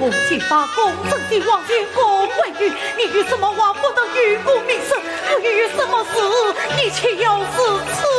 我既把公正的王爷恭为玉，你有什么话不能与我明说？我有什么事，你却要是此